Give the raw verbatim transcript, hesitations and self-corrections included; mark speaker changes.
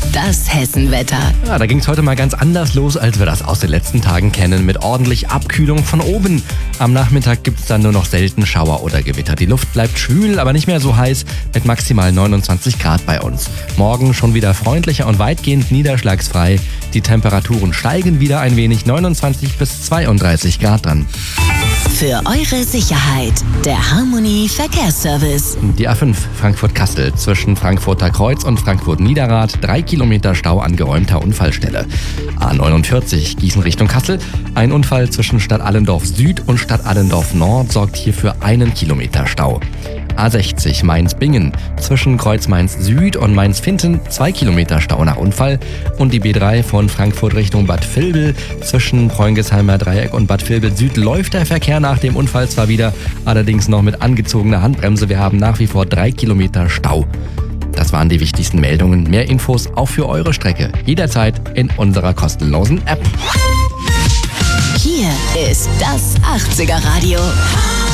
Speaker 1: das Hessenwetter.
Speaker 2: Ja, da ging es heute mal ganz anders los, als wir das aus den letzten Tagen kennen, mit ordentlich Abkühlung von oben. Am Nachmittag gibt es dann nur noch selten Schauer oder Gewitter. Die Luft bleibt schwül, aber nicht mehr so heiß, mit maximal neunundzwanzig Grad bei uns. Morgen schon wieder freundlicher und weitgehend niederschlagsfrei. Die Temperaturen steigen wieder ein wenig, neunundzwanzig bis zweiunddreißig Grad dann.
Speaker 1: Für eure Sicherheit, der Harmony Verkehrsservice.
Speaker 2: Die A fünf Frankfurt-Kassel zwischen Frankfurter Kreuz und Frankfurt-Niederrad, drei Kilometer Stau an geräumter Unfallstelle. A neunundvierzig Gießen Richtung Kassel, ein Unfall zwischen Stadt Allendorf Süd und Stadt Allendorf Nord sorgt hier für einen Kilometer Stau. A sechzig Mainz-Bingen zwischen Kreuz Mainz Süd und Mainz-Finten, zwei Kilometer Stau nach Unfall. Und die B drei von Frankfurt Richtung Bad Vilbel zwischen Preungesheimer Dreieck und Bad Vilbel Süd läuft der Verkehr nach dem Unfall zwar wieder, allerdings noch mit angezogener Handbremse. Wir haben nach wie vor drei Kilometer Stau. Das waren die wichtigsten Meldungen. Mehr Infos auch für eure Strecke jederzeit in unserer kostenlosen App.
Speaker 1: Hier ist das achtziger Radio.